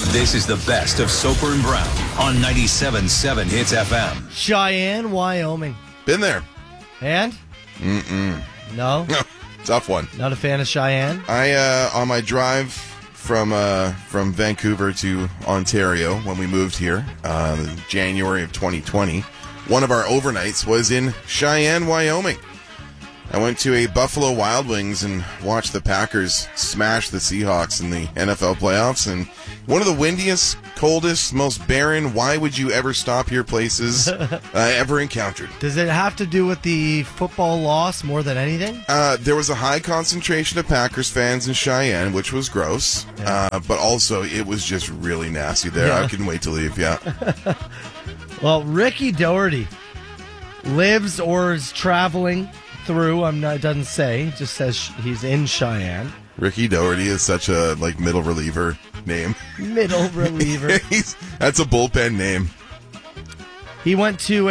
This is the best of Soper and Brown on 97.7 Hits FM. Cheyenne, Wyoming. Been there. And? No? Tough one. Not a fan of Cheyenne? On my drive from Vancouver to Ontario when we moved here, January of 2020, one of our overnights was in Cheyenne, Wyoming. I went to a Buffalo Wild Wings and watched the Packers smash the Seahawks in the NFL playoffs. And one of the windiest, coldest, most barren, why would you ever stop here places I ever encountered. Does it have to do with the football loss more than anything? There was a high concentration of Packers fans in Cheyenne, which was gross. Yeah. But also, it was just really nasty there. Yeah. I couldn't wait to leave, yeah. Well, Ricky Doherty lives or is traveling through, it doesn't say, it just says he's in Cheyenne. Ricky Doherty is such a middle reliever name. Middle reliever. That's a bullpen name. He went to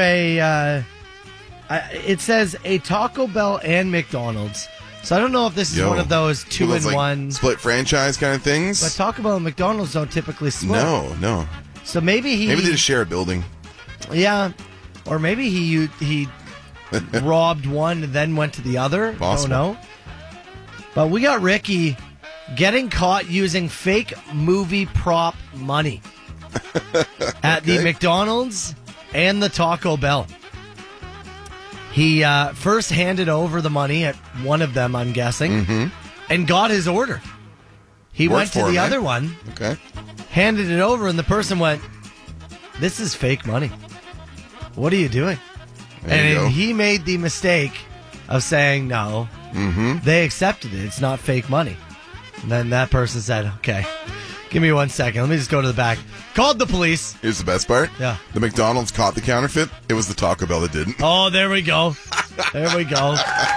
it says a Taco Bell and McDonald's. So I don't know if this is one of those two-in-one. Split franchise kind of things. But Taco Bell and McDonald's don't typically split. No. So maybe they just share a building. Yeah. Or maybe he robbed one and then went to the other. Possible. Don't know. But we got Ricky getting caught using fake movie prop money at the McDonald's and the Taco Bell. He first handed over the money at one of them, I'm guessing, and got his order. He went to the other one, handed it over, and the person went, "This is fake money. What are you doing?" And he made the mistake of saying no. They accepted it. It's not fake money. And then that person said, "Okay, give me 1 second. Let me just go to the back." Called the police. Here's the best part. Yeah. The McDonald's caught the counterfeit. It was the Taco Bell that didn't. Oh, there we go. There we go.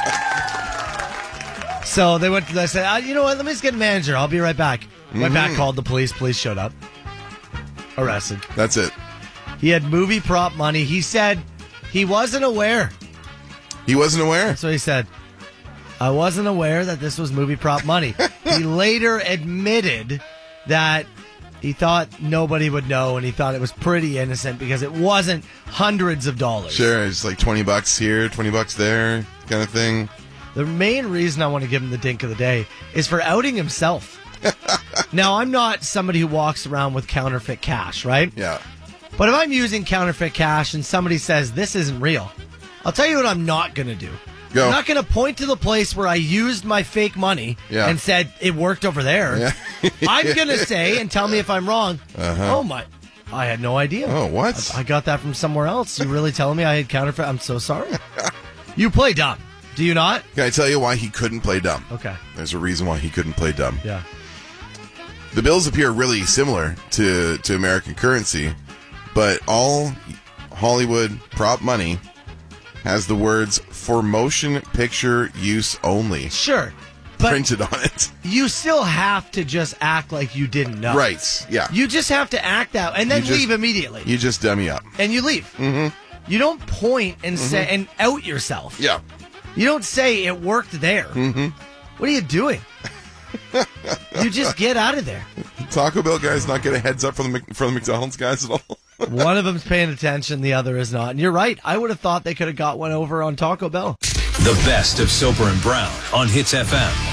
So they went to, they said, you know what? Let me just get a manager. I'll be right back. Went back, called the police. Police showed up. Arrested. That's it. He had movie prop money. He said he wasn't aware. He wasn't aware? That's what he said. I wasn't aware that this was movie prop money. He later admitted that he thought nobody would know, and he thought it was pretty innocent because it wasn't hundreds of dollars. Sure, it's like $20 here, $20 there, kind of thing. The main reason I want to give him the dink of the day is for outing himself. Now, I'm not somebody who walks around with counterfeit cash, right? Yeah. But if I'm using counterfeit cash and somebody says this isn't real, I'll tell you what I'm not going to do. Go. I'm not going to point to the place where I used my fake money and said it worked over there. Yeah. I'm going to say, and tell me if I'm wrong, oh my, I had no idea. Oh, what? I got that from somewhere else. You really telling me I had counterfeit? I'm so sorry. You play dumb. Do you not? Can I tell you why he couldn't play dumb? Okay. There's a reason why he couldn't play dumb. Yeah. The bills appear really similar to American currency, but all Hollywood prop money has the words "for motion picture use only" Sure. But printed on it. you still have to just act like you didn't know. Right, yeah. You just have to act out and then leave immediately. You just dummy up. And you leave. Mm-hmm. You don't point and say and out yourself. Yeah. You don't say it worked there. Mm-hmm. What are you doing? You just get out of there. Taco Bell guys not get a heads up from the McDonald's guys at all. One of them's paying attention, the other is not. And you're right. I would have thought they could have got one over on Taco Bell. The best of Soper and Brown on Hits FM.